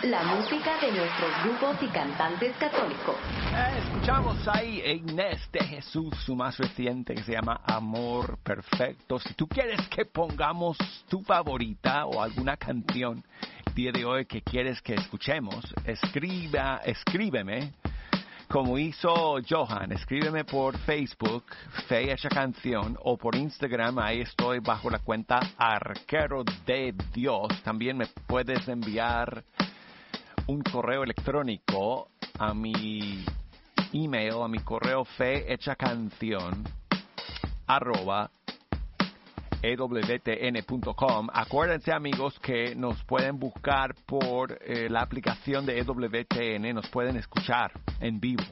La música de nuestros grupos y cantantes católicos. Escuchamos ahí a Inés de Jesús, su más reciente, que se llama Amor Perfecto. Si tú quieres que pongamos tu favorita o alguna canción el día de hoy que quieres que escuchemos, escríbeme, como hizo Johan. Escríbeme por Facebook, Fe Hecha Canción, o por Instagram. Ahí estoy bajo la cuenta Arquero de Dios. También me puedes enviar un correo electrónico a mi email, a mi correo fehechacanción@ewtn.com. Acuérdense, amigos, que nos pueden buscar por la aplicación de EWTN, nos pueden escuchar en vivo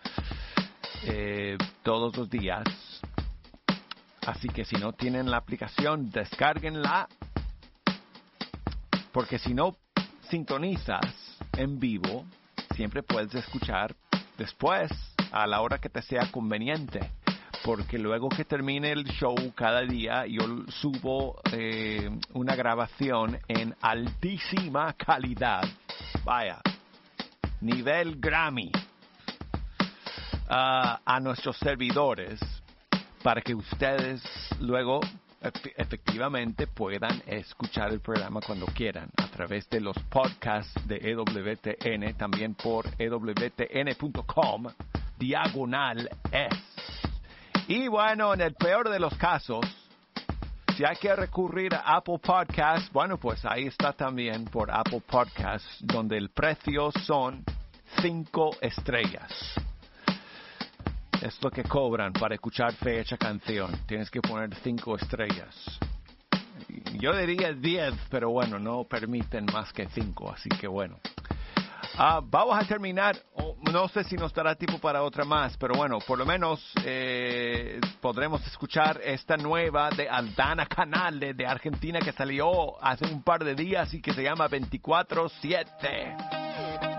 todos los días. Así que si no tienen la aplicación, descárguenla, porque si no sintonizas en vivo, siempre puedes escuchar después, a la hora que te sea conveniente, porque luego que termine el show cada día yo subo una grabación en altísima calidad, vaya, nivel Grammy, a nuestros servidores, para que ustedes luego efectivamente puedan escuchar el programa cuando quieran a través de los podcasts de EWTN, también por ewtn.com/es. Y bueno, en el peor de los casos, si hay que recurrir a Apple Podcasts, bueno, pues ahí está también por Apple Podcasts, donde el precio son 5 estrellas. Es lo que cobran para escuchar Fe Hecha Canción. Tienes que poner 5 estrellas. Yo diría 10, pero bueno, no permiten más que 5, así que bueno. Vamos a terminar. No sé si nos dará tiempo para otra más, pero bueno, por lo menos podremos escuchar esta nueva de Aldana Canale de Argentina, que salió hace un par de días y que se llama 24/7.